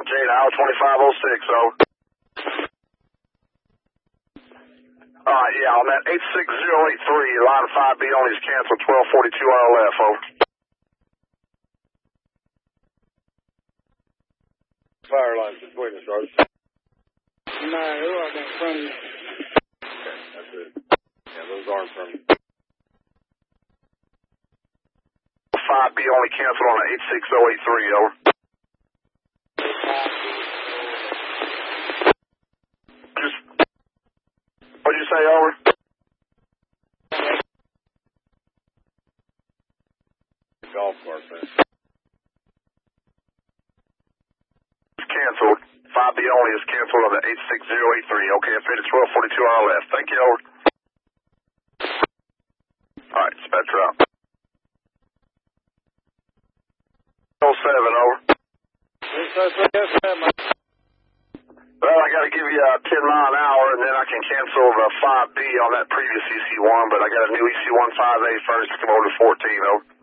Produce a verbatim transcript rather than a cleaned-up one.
Jane, hour twenty-five oh six, over. Alright, yeah, on that eight six zero eight three, line five B only is canceled, twelve forty-two R L F, over. Fire line between us, Sergeant. No, I got from you. Okay, that's it. Yeah, those aren't from you. five B only canceled on the eight six zero eight three, over. Just, what'd you say, over? Golf cart, man. Canceled. five B only is canceled on the eight six zero eight three. Okay, I'm faded twelve forty-two R L F. Thank you, over. Alright, Spectre out. oh seven, over. Well, I gotta give you uh, ten mile an hour, and then I can cancel the five B on that previous E C one, but I got a new E C one five A first to come over to fourteen, over.